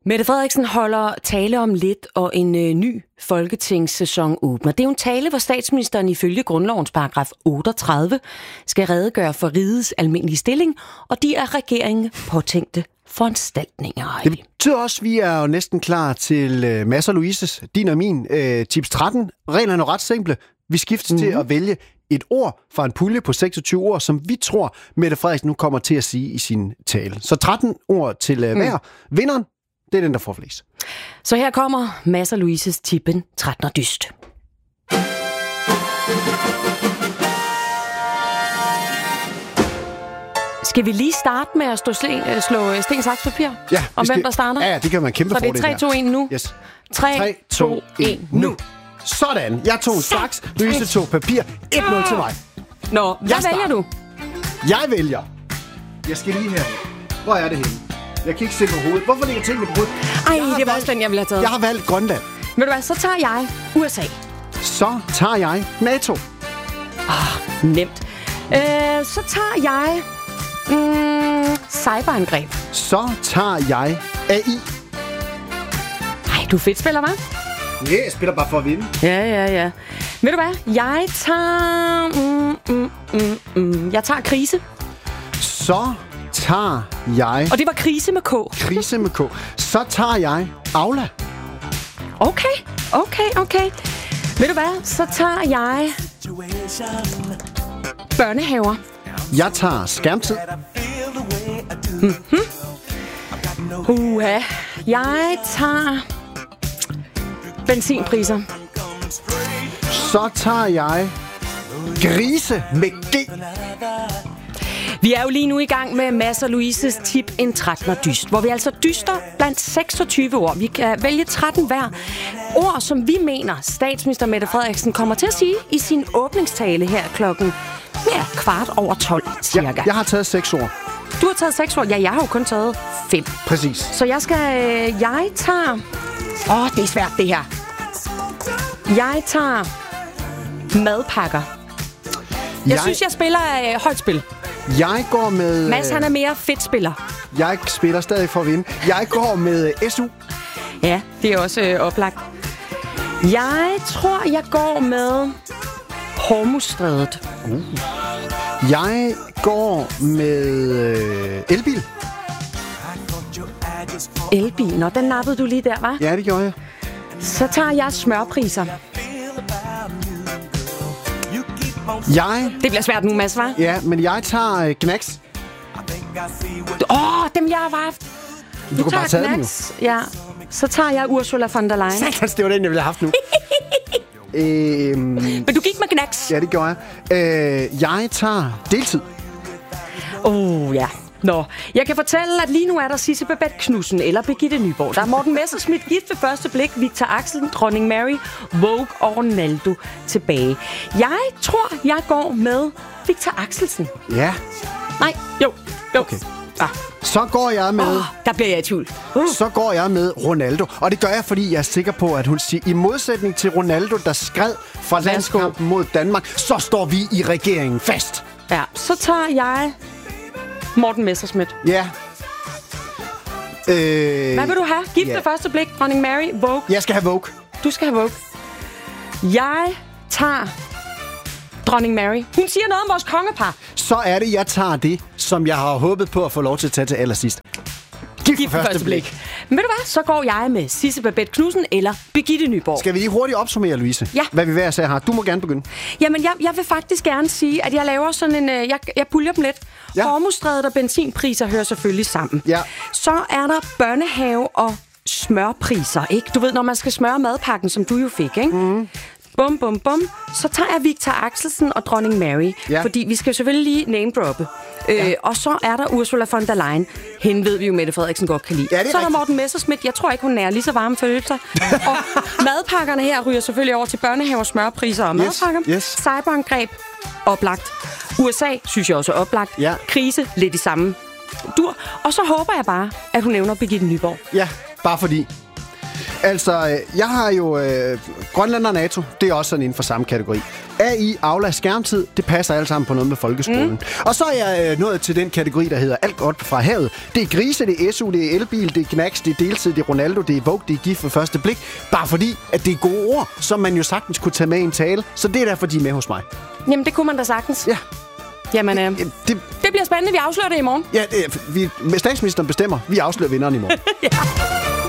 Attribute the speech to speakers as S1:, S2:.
S1: Mette Frederiksen holder tale om lidt, og en ny folketingssæson åbner. Det er jo en tale, hvor statsministeren ifølge grundlovens paragraf 38 skal redegøre for rigets almindelige stilling, og de er regeringen påtænkte foranstaltninger.
S2: Det betyder også, at vi er jo næsten klar til Mads og Louises, din og min, tips 13. Reglerne er ret simple. Vi skiftes til at vælge et ord fra en pulje på 26 ord, som vi tror, Mette Frederiksen nu kommer til at sige i sin tale. Så 13 ord til hver. Vinderen, det er den, der får flest.
S1: Så her kommer Mads og Louises tippen 13 dyst. Skal vi lige starte med at slå sten, saks, papir?
S2: Ja.
S1: Om hvem der starter?
S2: Ja, det kan man kæmpe fordel.
S1: Så det er 3, 2, 1 nu?
S2: Yes.
S1: 3, 2, 1 nu.
S2: Sådan. Jeg tog en saks, Louise tog papir. 1-0 til mig.
S1: Nå, hvad vælger du?
S2: Jeg vælger. Jeg skal lige her. Hvor er det henne? Jeg kan ikke se på hovedet. Hvorfor ligger tingene på hovedet?
S1: Det var også den, jeg ville have taget.
S2: Jeg har valgt Grønland.
S1: Ved du hvad, så tager jeg USA.
S2: Så tager jeg NATO.
S1: Nemt. Så tager jeg cyberangreb.
S2: Så tager jeg AI.
S1: Ej, du er fedt spiller, hva'?
S2: Ja, jeg spiller bare for at vinde.
S1: Ja. Ved du hvad? Jeg tager... Jeg tager krise.
S2: Så tager jeg...
S1: Og det var krise med K.
S2: Krise med K. Så tager jeg Aula.
S1: Okay. Ved du hvad? Så tager jeg... børnehaver.
S2: Jeg tager skærmtid.
S1: Jeg tager... benzinpriser.
S2: Så tager jeg... grise med G.
S1: Vi er jo lige nu i gang med Mads og Louises tip en 13 dyst, hvor vi altså dyster blandt 26 ord. Vi kan vælge 13 hver. Ord, som vi mener, statsminister Mette Frederiksen kommer til at sige i sin åbningstale her klokken 12:15 cirka.
S2: Jeg har taget 6 ord.
S1: Du har taget 6 ord? Ja, jeg har jo kun taget 5.
S2: Præcis.
S1: Så jeg tager... det er svært det her. Jeg tager madpakker. Jeg synes, jeg spiller højt spil.
S2: Jeg går med...
S1: Mads, han er mere fedt spiller.
S2: Jeg spiller stadig for at vinde. Jeg går med SU.
S1: Ja, det er også oplagt. Jeg tror, jeg går med Hormuzstrædet.
S2: Jeg går med elbil.
S1: Elbil? Nå, den nappede du lige der, hva'?
S2: Ja, det gjorde jeg.
S1: Så tager jeg smørpriser. Det bliver svært nu, Mads, hva'?
S2: Ja, men jeg tager Knacks.
S1: Dem jeg har haft.
S2: Du kan bare tage dem jo.
S1: Ja, så tager jeg Ursula von der Leyen.
S2: Satans, det var den, jeg ville have haft nu.
S1: Men du gik med Knacks.
S2: Ja, det gjorde jeg. Jeg tager deltid.
S1: Ja. Nå, jeg kan fortælle, at lige nu er der Sisse Babette Knudsen eller Birgitte Nyborg. Der er Morten Messerschmidt gift ved første blik, Victor Axelsen, Dronning Mary, Vogue og Ronaldo tilbage. Jeg tror, jeg går med Victor Axelsen.
S2: Ja.
S1: Nej, jo.
S2: Okay. Så går jeg med...
S1: der bliver jeg i tvivl.
S2: Så går jeg med Ronaldo. Og det gør jeg, fordi jeg er sikker på, at hun siger, i modsætning til Ronaldo, der skred fra landskampen mod Danmark, så står vi i regeringen fast.
S1: Ja, så tager jeg Morten Messerschmidt.
S2: Ja.
S1: Hvad vil du have? Gift ved første blik, Dronning Mary, Vogue.
S2: Jeg skal have Vogue.
S1: Du skal have Vogue. Jeg tager Dronning Mary. Hun siger noget om vores kongepar.
S2: Så er det, jeg tager det, som jeg har håbet på at få lov til at tage til allersidst. Gift ved første blik.
S1: Men ved du hvad? Så går jeg med Sisse Babette Knudsen eller Birgitte Nyborg.
S2: Skal vi lige hurtigt opsummere, Louise?
S1: Ja.
S2: Hvad vi hver især har. Du må gerne begynde.
S1: Jamen, jeg vil faktisk gerne sige, at jeg laver sådan en... Jeg puljer dem lidt. Ja. Hormuzstrædet og benzinpriser hører selvfølgelig sammen.
S2: Ja.
S1: Så er der børnehave og smørpriser, ikke? Du ved, når man skal smøre madpakken, som du jo fik, ikke? Mm. Bum. Så tager jeg Victor Axelsen og Dronning Mary. Ja. Fordi vi skal selvfølgelig lige name-droppe. Og så er der Ursula von der Leyen. Hende ved vi jo, Mette Frederiksen godt kan lide. Ja, så er der Morten Messerschmidt. Jeg tror ikke, hun er lige så varme følelser. Og madpakkerne her ryger selvfølgelig over til børnehaver, smørpriser og madpakker.
S2: Yes.
S1: Cyberangreb, oplagt. USA, synes jeg også er oplagt.
S2: Ja.
S1: Krise, lidt i samme dur. Og så håber jeg bare, at hun nævner Birgitte Nyborg.
S2: Ja, bare fordi. Altså, jeg har jo Grønland og NATO. Det er også sådan inden for samme kategori. AI, Aula, skærmtid, det passer alt sammen på noget med folkeskolen. Og så er jeg nået til den kategori, der hedder alt godt fra havet. Det er grise, det er SU, det er elbil, det er knacks, det er deltid, det er Ronaldo, det er Vogue, det er gift ved første blik. Bare fordi, at det er gode ord, som man jo sagtens kunne tage med i en tale. Så det er derfor, de er med hos mig.
S1: Jamen, det kunne man da sagtens.
S2: Ja.
S1: Jamen, det bliver spændende. Vi afslører det i morgen.
S2: Ja, statsministeren bestemmer. Vi afslører vinderen i morgen.
S1: Ja.